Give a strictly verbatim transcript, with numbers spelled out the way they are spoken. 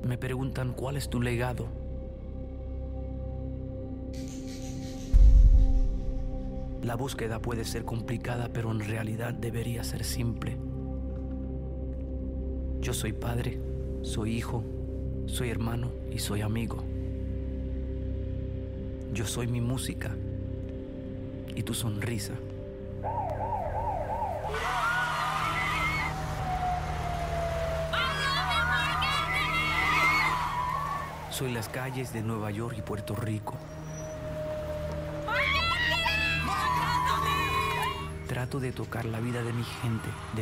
Me preguntan cuál es tu legado. La búsqueda puede ser complicada, pero en realidad debería ser simple. Yo soy padre, soy hijo, soy hermano y soy amigo. Yo soy mi música y tu sonrisa. Soy las calles de Nueva York y Puerto Rico. Trato de tocar la vida de mi gente, de